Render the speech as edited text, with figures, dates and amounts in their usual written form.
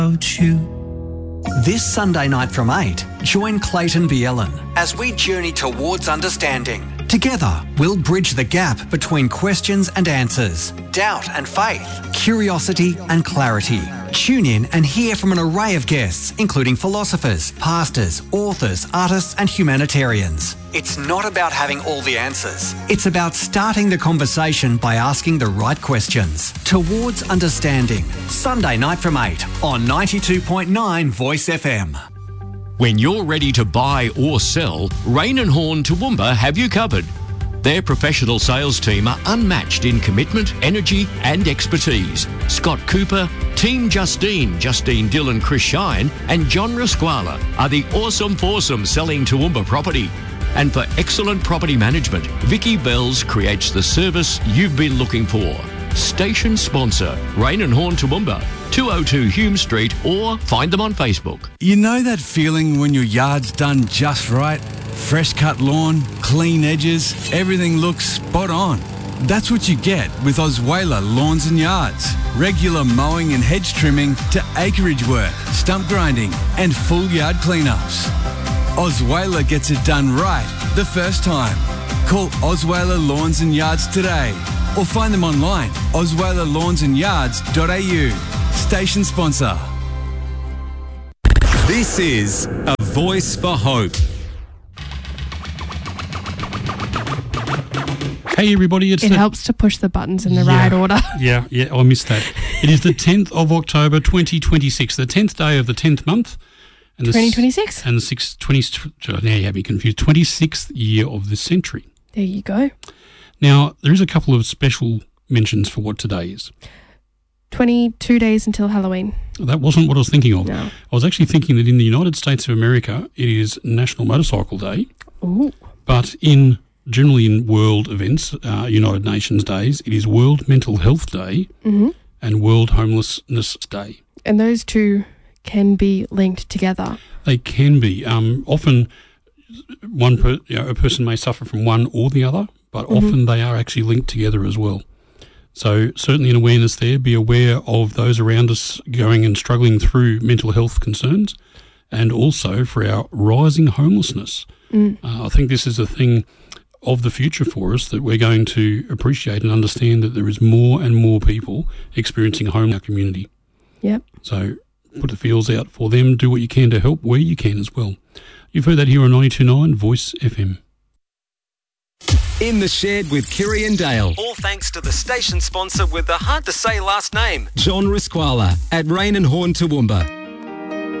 This Sunday night from 8, join Clayton Bielen as we journey towards understanding. Together, we'll bridge the gap between questions and answers, doubt and faith, curiosity and clarity. Tune in and hear from an array of guests, including philosophers, pastors, authors, artists and humanitarians. It's not about having all the answers. It's about starting the conversation by asking the right questions. Towards Understanding. Sunday night from 8 on 92.9 Voice FM. When you're ready to buy or sell, Rain and Horn Toowoomba have you covered. Their professional sales team are unmatched in commitment, energy and expertise. Scott Cooper, Team Justine Dillon, Chris Shine and John Rasquala are the awesome foursome selling Toowoomba property. And for excellent property management, Vicky Bells creates the service you've been looking for. Station sponsor, Rain and Horn Toowoomba, 202 Hume Street, or find them on Facebook. You know that feeling when your yard's done just right? Fresh cut lawn, clean edges, everything looks spot on. That's what you get with Osweiler Lawns and Yards. Regular mowing and hedge trimming to acreage work, stump grinding and full yard cleanups. Osweiler gets it done right the first time. Call Osweiler Lawns and Yards today or find them online, osweilerlawnsandYards.au. Station sponsor. This is A Voice for Hope. Hey everybody, it helps to push the buttons in the right order. Yeah, I missed that. It is the 10th of October 2026, the 10th day of the 10th month. And 2026? And the now you have me confused, 26th year of the century. There you go. Now, there is a couple of special mentions for what today is. 22 days until Halloween. That wasn't what I was thinking of. No. I was actually thinking that in the United States of America, it is National Motorcycle Day. Ooh. But generally in world events, United Nations days, it is World Mental Health Day and World Homelessness Day. And those two can be linked together. They can be. Often a person may suffer from one or the other, but often they are actually linked together as well. So certainly an awareness there. Be aware of those around us going and struggling through mental health concerns, and also for our rising homelessness. I think this is a thing of the future for us that we're going to appreciate and understand that there is more and more people experiencing home in our community. Yep. So put the feels out for them. Do what you can to help where you can as well. You've heard that here on 92.9 Voice FM. In the Shed with Kiri and Dale. All thanks to the station sponsor with the hard-to-say last name, John Rasquala at Rain and Horn Toowoomba.